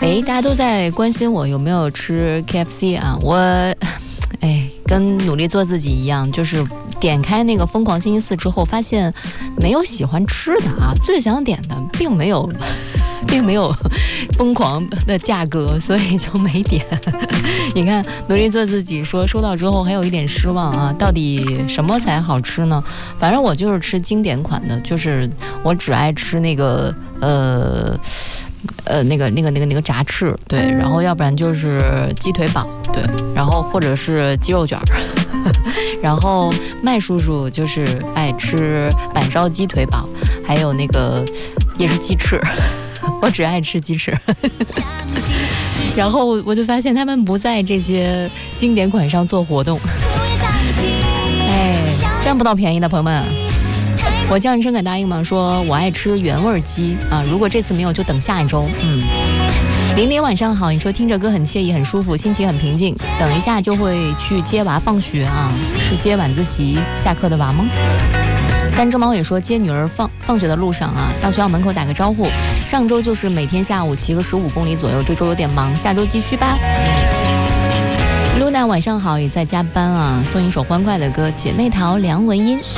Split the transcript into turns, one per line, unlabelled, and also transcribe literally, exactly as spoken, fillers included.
哎，大家都在关心我有没有吃 K F C 啊？我，哎，跟努力做自己一样，就是点开那个疯狂星期四之后，发现没有喜欢吃的啊，最想点的并没有，并没有疯狂的价格，所以就没点。你看，努力做自己说收到之后还有一点失望啊，到底什么才好吃呢？反正我就是吃经典款的，就是我只爱吃那个呃。呃，那个、那个、那个、那个炸翅，对，然后要不然就是鸡腿堡，对，然后或者是鸡肉卷儿，然后麦叔叔就是爱吃板烧鸡腿堡，还有那个也是鸡翅，我只爱吃鸡翅。然后我就发现他们不在这些经典款上做活动，哎，占不到便宜的朋友们。我叫你深感答应吗？说我爱吃原味鸡啊，如果这次没有就等下一周。嗯，零点晚上好，你说听着歌很惬意很舒服，心情很平静，等一下就会去接娃放学啊，是接晚自习下课的娃吗？三只猫也说接女儿放放学的路上啊，到学校门口打个招呼。上周就是每天下午骑个十五公里左右，这周有点忙，下周继续吧。露娜晚上好，也在加班啊，送一首欢快的歌，姐妹淘梁文音。